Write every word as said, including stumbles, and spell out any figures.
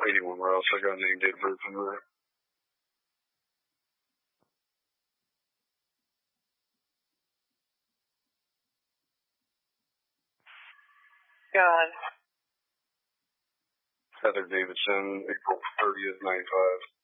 eighty-one Rouse. I got name, date of birth from there. God. Heather Davidson, April thirtieth, ninety-five.